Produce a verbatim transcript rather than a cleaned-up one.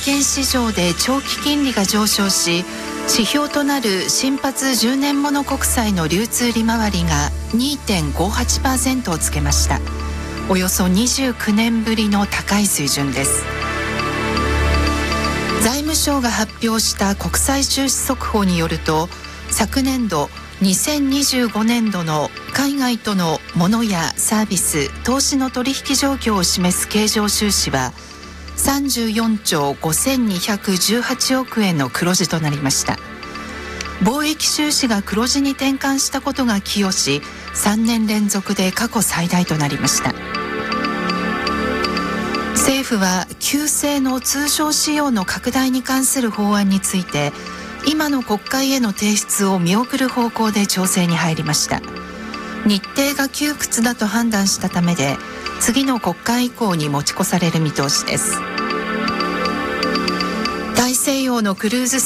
券市場で長期金利が上昇し、指標となる新発じゅうねんもの国債の流通利回りが にてんごはちパーセント をつけました。およそにじゅうきゅうねんぶりの高い水準です。財務省が発表した国際収支速報によると、昨年度にせんにじゅうごねんどの海外との物やサービス投資の取引状況を示す経常収支はさんじゅうよんちょうごせんにひゃくじゅうはちおくえんの黒字となりました。貿易収支が黒字に転換したことが寄与し、さんねんれんぞくで過去最大となりました。政府は旧姓の通称使用の拡大に関する法案について、今の国会への提出を見送る方向で調整に入りました。日程が窮屈だと判断したためで、次の国会以降に持ち越される見通しです。大西洋のクルーズ